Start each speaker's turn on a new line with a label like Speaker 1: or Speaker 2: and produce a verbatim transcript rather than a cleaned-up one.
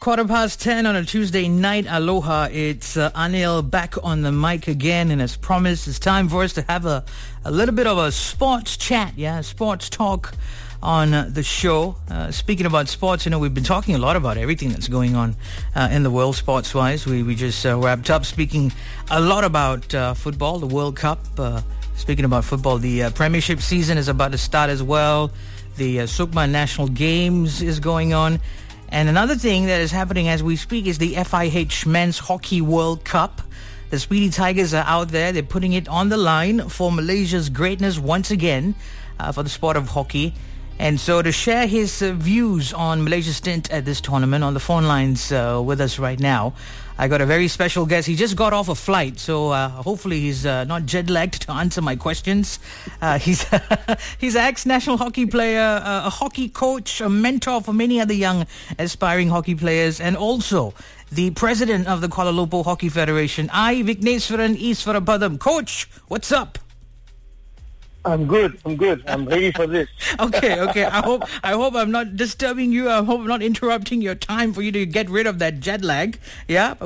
Speaker 1: Quarter past ten on a Tuesday night. Aloha. It's uh, Anil back on the mic again. And as promised, it's time for us to have a, a little bit of a sports chat. Yeah, sports talk on uh, the show. Uh, speaking about sports, you know, we've been talking a lot about everything that's going on uh, in the world sports-wise. We, we just uh, wrapped up speaking a lot about uh, football, the World Cup. Uh, speaking about football, the uh, Premiership season is about to start as well. The uh, Sukma National Games is going on. And another thing that is happening as we speak is the F I H Men's Hockey World Cup. The Speedy Tigers are out there. They're putting it on the line for Malaysia's greatness once again uh, for the sport of hockey. And so to share his uh, views on Malaysia's stint at this tournament on the phone lines uh, with us right now, I got a very special guest. He just got off a flight, so uh, hopefully he's uh, not jet-lagged to answer my questions. Uh, he's he's an ex-national hockey player, uh, a hockey coach, a mentor for many other young aspiring hockey players, and also the president of the Kuala Lumpur Hockey Federation. I, Vigneswaran Iswarapadam. Coach, what's up?
Speaker 2: I'm good. I'm good. I'm ready for this.
Speaker 1: okay, okay. I hope I hope I'm not disturbing you. I hope I'm not interrupting your time for you to get rid of that jet lag. Yeah.